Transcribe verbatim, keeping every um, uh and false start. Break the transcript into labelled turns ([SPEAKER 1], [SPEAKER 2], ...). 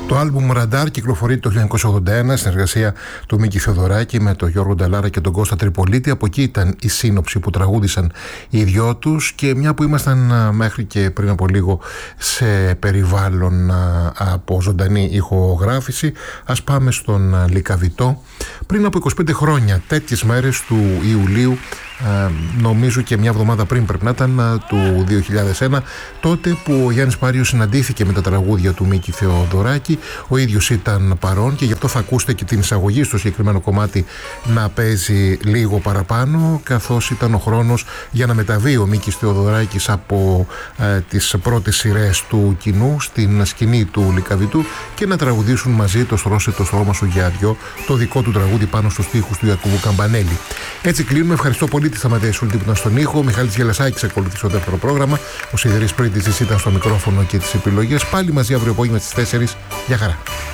[SPEAKER 1] Το άλμπουμ Ραντάρ κυκλοφορεί το χίλια εννιακόσια ογδόντα ένα, συνεργασία του Μίκη Θεοδωράκη με τον Γιώργο Νταλάρα και τον Κώστα Τριπολίτη. Από εκεί ήταν η σύνοψη που τραγούδισαν οι δυο τους, και μια που ήμασταν μέχρι και πριν από λίγο σε περιβάλλον από ζωντανή ηχογράφηση, ας πάμε στον Λυκαβητό. Πριν από είκοσι πέντε χρόνια, τέτοιες μέρες του Ιουλίου, Ε, νομίζω και μια εβδομάδα πριν πρέπει να ήταν, του δύο χιλιάδες ένα, τότε που ο Γιάννης Πάριος συναντήθηκε με τα τραγούδια του Μίκη Θεοδωράκη. Ο ίδιος ήταν παρόν και γι' αυτό θα ακούσετε και την εισαγωγή στο συγκεκριμένο κομμάτι να παίζει λίγο παραπάνω, καθώς ήταν ο χρόνος για να μεταβεί ο Μίκης Θεοδωράκης από ε, τις πρώτες σειρές του κοινού στην σκηνή του Λυκαβητού και να τραγουδήσουν μαζί το «Στρώσε το στρώμα σου για δυο», το δικό του τραγούδι πάνω στους στίχους του Ιακούβου Καμπανέλη. Έτσι κλείνουμε. Ευχαριστώ πολύ τη Σταματέα Σούλτη που ήταν στον ήχο. Ο Μιχάλης Γελασάκης ακολουθεί στο δεύτερο πρόγραμμα. Ο Σιδηρής Πρίτης ήταν στο μικρόφωνο και τις επιλογές. Πάλι μαζί αύριο απόγευμα στις τέσσερις. Γεια χαρά.